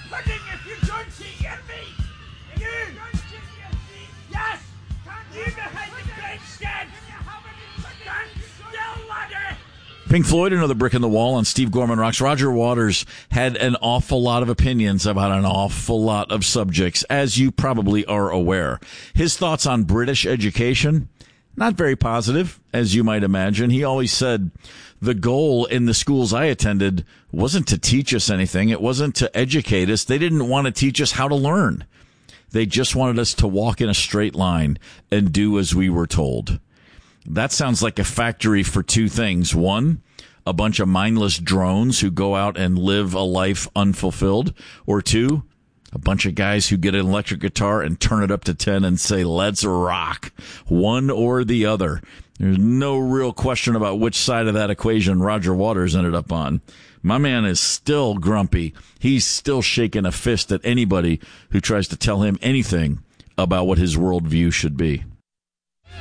Pudding, if you don't see me! You! Yes! You behind the grandstand! Stand still, laddie! Pink Floyd, Another Brick in the Wall on Steve Gorman Rocks. Roger Waters had an awful lot of opinions about an awful lot of subjects, as you probably are aware. His thoughts on British education, not very positive, as you might imagine. He always said the goal in the schools I attended wasn't to teach us anything. It wasn't to educate us. They didn't want to teach us how to learn. They just wanted us to walk in a straight line and do as we were told. That sounds like a factory for two things. One, a bunch of mindless drones who go out and live a life unfulfilled. Or two, a bunch of guys who get an electric guitar and turn it up to 10 and say, let's rock. One or the other. There's no real question about which side of that equation Roger Waters ended up on. My man is still grumpy. He's still shaking a fist at anybody who tries to tell him anything about what his worldview should be.